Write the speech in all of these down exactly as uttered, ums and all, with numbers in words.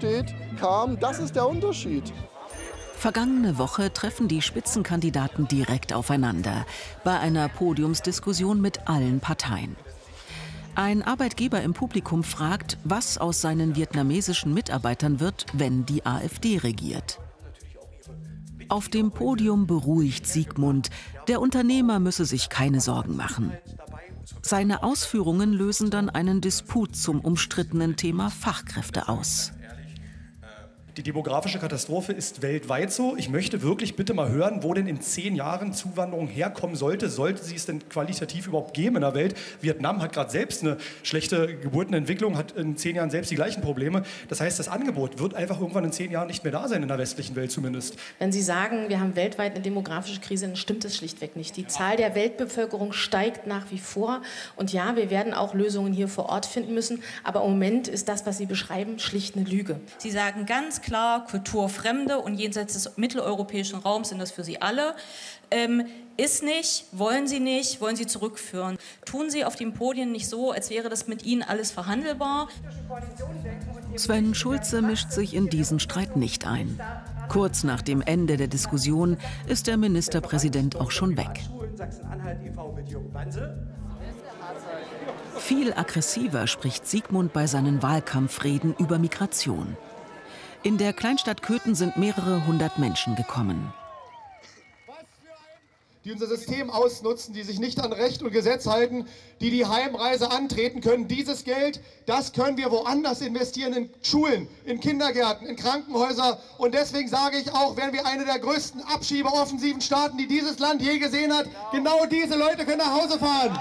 steht, kam. Das ist der Unterschied. Vergangene Woche treffen die Spitzenkandidaten direkt aufeinander bei einer Podiumsdiskussion mit allen Parteien. Ein Arbeitgeber im Publikum fragt, was aus seinen vietnamesischen Mitarbeitern wird, wenn die AfD regiert. Auf dem Podium beruhigt Sigmund, der Unternehmer müsse sich keine Sorgen machen. Seine Ausführungen lösen dann einen Disput zum umstrittenen Thema Fachkräfte aus. Die demografische Katastrophe ist weltweit so. Ich möchte wirklich bitte mal hören, wo denn in zehn Jahren Zuwanderung herkommen sollte. Sollte sie es denn qualitativ überhaupt geben in der Welt? Vietnam hat gerade selbst eine schlechte Geburtenentwicklung, hat in zehn Jahren selbst die gleichen Probleme. Das heißt, das Angebot wird einfach irgendwann in zehn Jahren nicht mehr da sein, in der westlichen Welt zumindest. Wenn Sie sagen, wir haben weltweit eine demografische Krise, dann stimmt das schlichtweg nicht. Die Zahl der Weltbevölkerung steigt nach wie vor. Und ja, wir werden auch Lösungen hier vor Ort finden müssen. Aber im Moment ist das, was Sie beschreiben, schlicht eine Lüge. Sie sagen ganz klar, Kulturfremde und jenseits des mitteleuropäischen Raums sind das für Sie alle. Ähm, ist nicht, wollen Sie nicht, wollen Sie zurückführen. Tun Sie auf den Podien nicht so, als wäre das mit Ihnen alles verhandelbar. Sven Schulze mischt sich in diesen Streit nicht ein. Kurz nach dem Ende der Diskussion ist der Ministerpräsident auch schon weg. Viel aggressiver spricht Sigmund bei seinen Wahlkampfreden über Migration. In der Kleinstadt Köthen sind mehrere hundert Menschen gekommen. Die unser System ausnutzen, die sich nicht an Recht und Gesetz halten, die die Heimreise antreten können. Dieses Geld, das können wir woanders investieren, in Schulen, in Kindergärten, in Krankenhäuser. Und deswegen sage ich auch, wären wir eine der größten Abschiebeoffensiven Staaten, die dieses Land je gesehen hat, genau diese Leute können nach Hause fahren.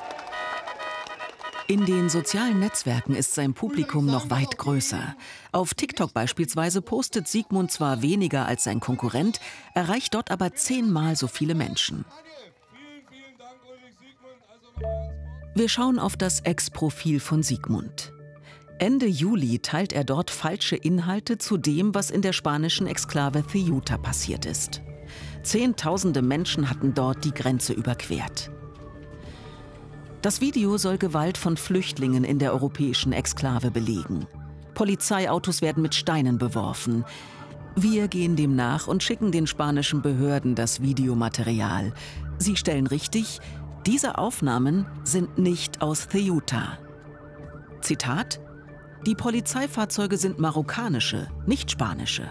In den sozialen Netzwerken ist sein Publikum noch weit größer. Auf TikTok beispielsweise postet Sigmund zwar weniger als sein Konkurrent, erreicht dort aber zehnmal so viele Menschen. Wir schauen auf das Ex-Profil von Sigmund. Ende Juli teilt er dort falsche Inhalte zu dem, was in der spanischen Exklave Ceuta passiert ist. Zehntausende Menschen hatten dort die Grenze überquert. Das Video soll Gewalt von Flüchtlingen in der europäischen Exklave belegen. Polizeiautos werden mit Steinen beworfen. Wir gehen dem nach und schicken den spanischen Behörden das Videomaterial. Sie stellen richtig, diese Aufnahmen sind nicht aus Ceuta. Zitat: Die Polizeifahrzeuge sind marokkanische, nicht spanische.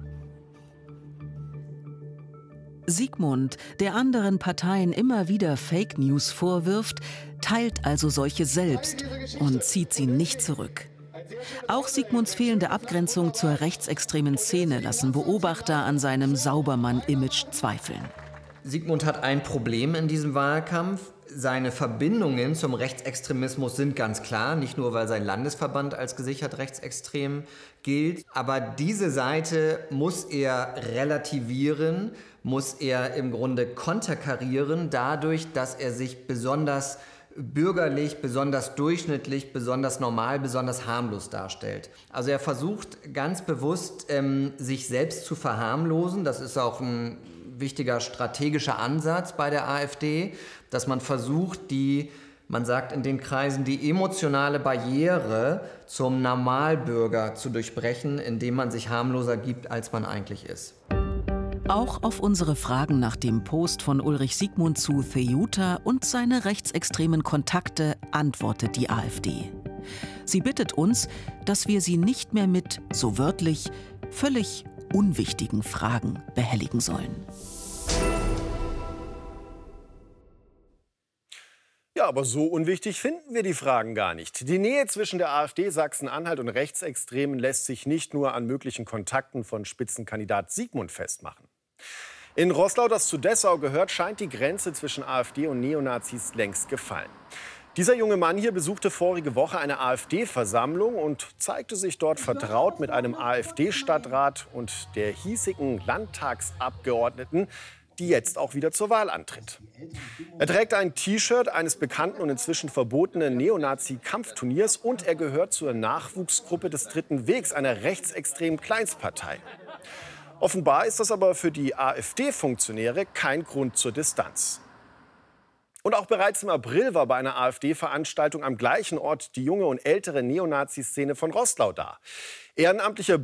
Sigmund, der anderen Parteien immer wieder Fake News vorwirft, teilt also solche selbst und zieht sie nicht zurück. Auch Sigmunds fehlende Abgrenzung zur rechtsextremen Szene lassen Beobachter an seinem Saubermann-Image zweifeln. Sigmund hat ein Problem in diesem Wahlkampf. Seine Verbindungen zum Rechtsextremismus sind ganz klar, nicht nur, weil sein Landesverband als gesichert rechtsextrem gilt. Aber diese Seite muss er relativieren, muss er im Grunde konterkarieren, dadurch, dass er sich besonders bürgerlich, besonders durchschnittlich, besonders normal, besonders harmlos darstellt. Also er versucht ganz bewusst, ähm, sich selbst zu verharmlosen. Das ist auch ein wichtiger strategischer Ansatz bei der AfD, dass man versucht, die, man sagt in den Kreisen, die emotionale Barriere zum Normalbürger zu durchbrechen, indem man sich harmloser gibt, als man eigentlich ist. Auch auf unsere Fragen nach dem Post von Ulrich Sigmund zu Ceuta und seine rechtsextremen Kontakte antwortet die AfD. Sie bittet uns, dass wir sie nicht mehr mit, so wörtlich, völlig unwichtigen Fragen behelligen sollen. Ja, aber so unwichtig finden wir die Fragen gar nicht. Die Nähe zwischen der AfD Sachsen-Anhalt und Rechtsextremen lässt sich nicht nur an möglichen Kontakten von Spitzenkandidat Sigmund festmachen. In Roßlau, das zu Dessau gehört, scheint die Grenze zwischen AfD und Neonazis längst gefallen. Dieser junge Mann hier besuchte vorige Woche eine AfD-Versammlung und zeigte sich dort vertraut mit einem AfD-Stadtrat und der hiesigen Landtagsabgeordneten, die jetzt auch wieder zur Wahl antritt. Er trägt ein T-Shirt eines bekannten und inzwischen verbotenen Neonazi-Kampfturniers und er gehört zur Nachwuchsgruppe des Dritten Wegs, einer rechtsextremen Kleinstpartei. Offenbar ist das aber für die AfD-Funktionäre kein Grund zur Distanz. Und auch bereits im April war bei einer AfD-Veranstaltung am gleichen Ort die junge und ältere Neonazi-Szene von Roßlau da. Ehrenamtlicher